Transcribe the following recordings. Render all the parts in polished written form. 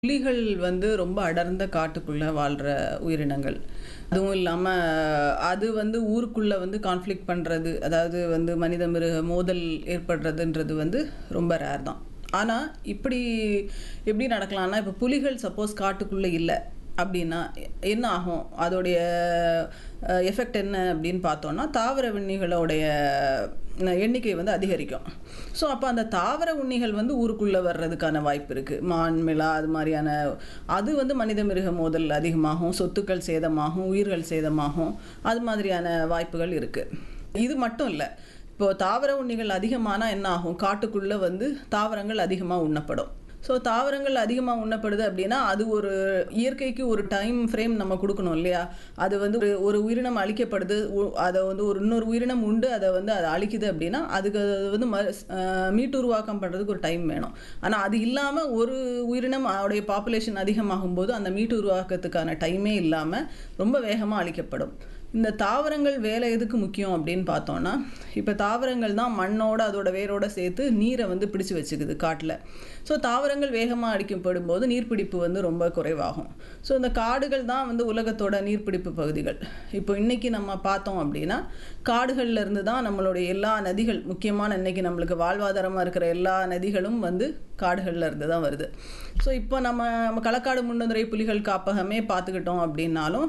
புலிகள் வந்து ரொம்ப அடர்ந்த காட்டுக்குள்ள வாழ்ற உயிரினங்கள். அதுவும் இல்லாம அது வந்து ஊருக்குள்ள வந்து கான்ஃப்ளிக்ட் பண்றது, அதாவது வந்து மனித மிருக மோதல் ஏற்படுறதுன்றது வந்து ரொம்ப ரேர் தான். ஆனா, எப்படி நடக்கலாம்னா, இப்ப புலிகள் சப்போஸ் காட்டுக்குள்ள இல்ல அப்படின்னா என்ன ஆகும்? அதோடைய எஃபெக்ட் என்ன அப்படின்னு பார்த்தோம்னா, தாவர விண்ணிகளோடைய எண்ணிக்கை வந்து அதிகரிக்கும். ஸோ, அப்ப அந்த தாவர உண்ணிகள் வந்து ஊருக்குள்ள வர்றதுக்கான வாய்ப்பு இருக்கு. மான், மிலா அது மாரியான அது வந்து மனித மிருக மோதல் அதிகமாகும், சொத்துக்கள் சேதமாகும், உயிர்கள் சேதமாகும். அது மாதிரியான வாய்ப்புகள் இருக்கு. இது மட்டும் இல்ல. இப்போ தாவர உண்ணிகள் அதிகமானா என்ன ஆகும்? காட்டுக்குள்ள வந்து தாவரங்கள் அதிகமா உண்ணப்படும். ஸோ, தாவரங்கள் அதிகமா உண்ணப்படுது அப்படின்னா, அது ஒரு இயற்கைக்கு ஒரு டைம் ஃப்ரேம் நம்ம குடுக்கணும் இல்லையா? அது வந்து ஒரு உயிரினம் அழிக்கப்படுது. அத வந்து இன்னொரு உயிரினம் உண்டு அத வந்து அது அழிக்குது அப்படின்னா, அதுக்கு வந்து மீட்டுருவாக்கம் பண்றதுக்கு ஒரு டைம் வேணும். ஆனா, அது இல்லாம ஒரு உயிரினம் அதோடைய பாப்புலேஷன் அதிகமாகும்போது, அந்த மீட்டுருவாக்கத்துக்கான டைமே இல்லாம ரொம்ப வேகமா அழிக்கப்படும். இந்த தாவரங்கள் வேலை எதுக்கு முக்கியம் அப்படின்னு பார்த்தோம்னா, இப்ப தாவரங்கள் தான் மண்ணோட அதோட வேரோட சேர்த்து நீரை வந்து பிடிச்சு வச்சுக்குது காட்டுல. ஸோ, தாவரங்கள் வேகமா அழிக்கப்படும்போது நீர்ப்பிடிப்பு வந்து ரொம்ப குறைவாகும். ஸோ, இந்த காடுகள் தான் வந்து உலகத்தோட நீர்ப்பிடிப்பு பகுதிகள். இப்போ இன்னைக்கு நம்ம பார்த்தோம் அப்படின்னா, காடுகள்ல இருந்து தான் நம்மளுடைய எல்லா நதிகள், முக்கியமான இன்னைக்கு நம்மளுக்கு வாழ்வாதாரமா இருக்கிற எல்லா நதிகளும் வந்து காடுகள்ல இருந்து தான் வருது. ஸோ, இப்போ நம்ம களக்காடு முன்னுரிமை புலிகள் காப்பகமே பார்த்துக்கிட்டோம் அப்படின்னாலும்,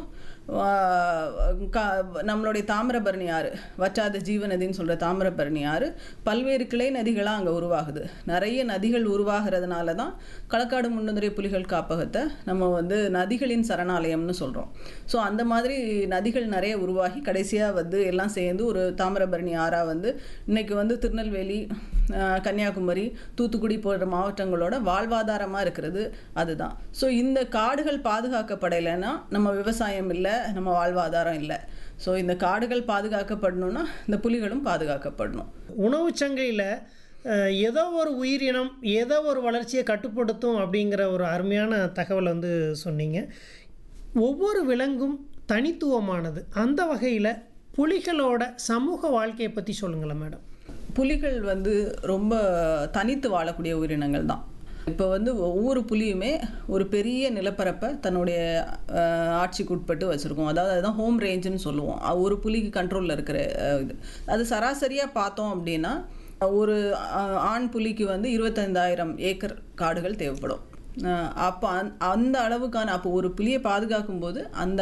நம்மளுடைய தாமிரபரணி ஆறு, வற்றாத ஜீவநதின்னு சொல்ற தாமிரபரணி ஆறு பல்வேறு கிளை நதிகளா அங்க உருவாகுது. நிறைய நதிகள் உருவாகிறதுனால தான் களக்காடு முன்னுரிமை புலிகள் காப்பகத்தை நம்ம வந்து நதிகளின் சரணாலயம்னு சொல்றோம். ஸோ, அந்த மாதிரி நதிகள் நிறைய உருவாகி கடைசியா வந்து எல்லாம் சேர்ந்து ஒரு தாமிரபரணி ஆறா வந்து இன்னைக்கு வந்து திருநெல்வேலி, கன்னியாகுமரி, தூத்துக்குடி போன்ற மாவட்டங்களோட வாழ்வாதாரமா இருக்கிறது அதுதான். ஸோ, இந்த காடுகள் பாதுகாக்கப்படலைன்னா நம்ம விவசாயம் இல்லை, நம்ம வாழ்வாதாரம் இல்லை. ஸோ, இந்த காடுகள் பாதுகாக்கப்படணும்னா இந்த புலிகளும் பாதுகாக்கப்படணும். உணவு சங்கையில் ஏதோ ஒரு உயிரினம் ஏதோ ஒரு வளர்ச்சியை கட்டுப்படுத்தும் அப்படிங்கிற ஒரு அருமையான தகவல் வந்து சொன்னீங்க. ஒவ்வொரு விலங்கும் தனித்துவமானது. அந்த வகையில் புலிகளோட சமூக வாழ்க்கையை பற்றி சொல்லுங்களேன் மேடம். புலிகள் வந்து ரொம்ப தனித்து வாழக்கூடிய உயிரினங்கள் தான். இப்போ வந்து ஒவ்வொரு புலியுமே ஒரு பெரிய நிலப்பரப்பை தன்னுடைய ஆட்சிக்கு உட்பட்டு வச்சுருக்கோம். அதாவது அதுதான் ஹோம் ரேஞ்சுன்னு சொல்லுவோம். ஒரு புலிக்கு கண்ட்ரோலில் இருக்கிற இது. அது சராசரியாக பார்த்தோம் அப்படின்னா, ஒரு ஆண் புலிக்கு வந்து 25,000 ஏக்கர் காடுகள் தேவைப்படும். அப்போ அந்த அளவுக்கான அப்போ ஒரு புலியை பாதுகாக்கும் போது அந்த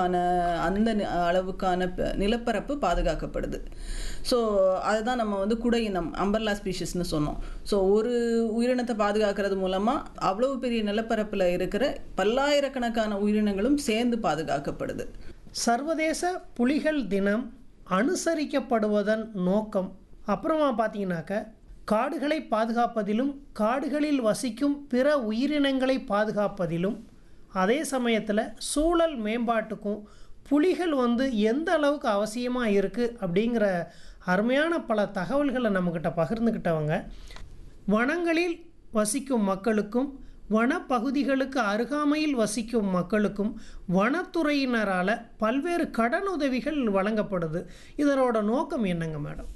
அளவுக்கான நிலப்பரப்பு பாதுகாக்கப்படுது. ஸோ, அதுதான் நம்ம வந்து குடை இனம் அம்பர்லா ஸ்பீஷிஸ்னு சொன்னோம். ஸோ, ஒரு உயிரினத்தை பாதுகாக்கிறது மூலமாக அவ்வளவு பெரிய நிலப்பரப்பில் இருக்கிற பல்லாயிரக்கணக்கான உயிரினங்களும் சேர்ந்து பாதுகாக்கப்படுது. சர்வதேச புலிகள் தினம் அனுசரிக்கப்படுவதன் நோக்கம் அப்புறமா பார்த்தீங்கன்னாக்க, காடுகளை பாதுகாப்பதிலும் காடுகளில் வசிக்கும் பிற உயிரினங்களை பாதுகாப்பதிலும் அதே சமயத்தில் சூழல் மேம்பாட்டுக்கும் புலிகள் வந்து எந்த அளவுக்கு அவசியமாக இருக்குது அப்படிங்கிற அருமையான பல தகவல்களை நம்மக்கிட்ட பகிர்ந்துக்கிட்டவங்க, வனங்களில் வசிக்கும் மக்களுக்கும் வனப்பகுதிகளுக்கு அருகாமையில் வசிக்கும் மக்களுக்கும் வனத்துறையினரால் பல்வேறு கடனுதவிகள் வழங்கப்படுது. இதனோட நோக்கம் என்னங்க மேடம்?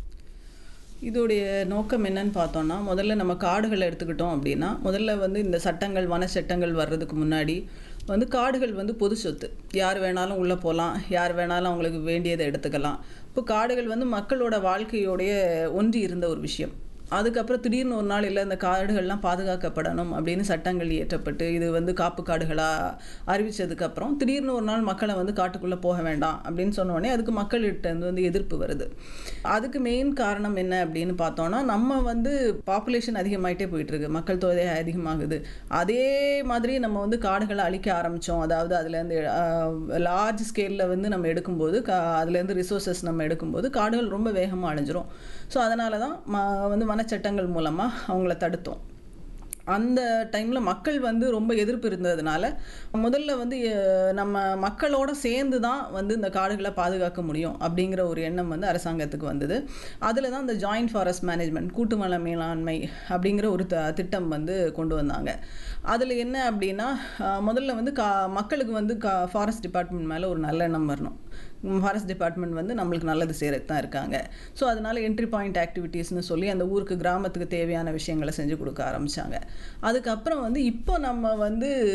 இதோடைய நோக்கம் என்னன்னு பார்த்தோம்னா, முதல்ல நம்ம காடுகளை எடுத்துக்கிட்டோம் அப்படின்னா, முதல்ல வந்து இந்த சட்டங்கள் வன சட்டங்கள் வர்றதுக்கு முன்னாடி வந்து காடுகள் வந்து பொது சொத்து. யார் வேணாலும் உள்ளே போகலாம், யார் வேணாலும் அவங்களுக்கு வேண்டியதை எடுத்துக்கலாம். இப்போ காடுகள் வந்து மக்களோட வாழ்க்கையோடைய ஒன்றி இருந்த ஒரு விஷயம். அதுக்கப்புறம் திடீர்னு ஒரு நாள் இல்லை, இந்த காடுகள்லாம் பாதுகாக்கப்படணும் அப்படின்னு சட்டங்கள் இயற்றப்பட்டு இது வந்து காப்பு காடுகளாக அறிவித்ததுக்கப்புறம் திடீர்னு ஒரு நாள் மக்களை வந்து காட்டுக்குள்ளே போக வேண்டாம் அப்படின்னு சொன்னோடனே அதுக்கு மக்கள்கிட்ட வந்து எதிர்ப்பு வருது. அதுக்கு மெயின் காரணம் என்ன அப்படின்னு பார்த்தோன்னா, நம்ம வந்து பாப்புலேஷன் அதிகமாகிட்டே போயிட்டுருக்கு, மக்கள் தொகை அதிகமாகுது. அதே மாதிரி நம்ம வந்து காடுகளை அழிக்க ஆரம்பித்தோம். அதாவது அதுலேருந்து லார்ஜ் ஸ்கேலில் வந்து நம்ம எடுக்கும்போது அதுலேருந்து ரிசோர்ஸஸ் நம்ம எடுக்கும்போது காடுகள் ரொம்ப வேகமாக அழிஞ்சிரும். ஸோ, அதனால தான் வந்து வனச்சட்டங்கள் மூலமாக அவங்கள தடுத்தோம். அந்த டைமில் மக்கள் வந்து ரொம்ப எதிர்ப்பு இருந்ததுனால முதல்ல வந்து நம்ம மக்களோட சேர்ந்து தான் வந்து இந்த காடுகளை பாதுகாக்க முடியும் அப்படிங்கிற ஒரு எண்ணம் வந்து அரசாங்கத்துக்கு வந்தது. அதில் தான் இந்த ஜாயிண்ட் ஃபாரஸ்ட் மேனேஜ்மெண்ட், கூட்டு வன மேலாண்மை அப்படிங்கிற ஒரு திட்டம் வந்து கொண்டு வந்தாங்க. அதில் என்ன அப்படின்னா, முதல்ல வந்து மக்களுக்கு வந்து ஃபாரஸ்ட் டிபார்ட்மெண்ட் மேலே ஒரு நல்ல எண்ணம் வரணும். ஃபாரஸ்ட் டிபார்ட்மெண்ட் வந்து நம்மளுக்கு நல்லது செய்கிறது தான் இருக்காங்க. ஸோ, அதனால் என்ட்ரி பாயிண்ட் ஆக்டிவிட்டீஸ்னு சொல்லி அந்த ஊருக்கு கிராமத்துக்கு தேவையான விஷயங்களை செஞ்சு கொடுக்க ஆரம்பித்தாங்க. அதுக்கப்புறம் வந்து இப்போ நம்ம வந்து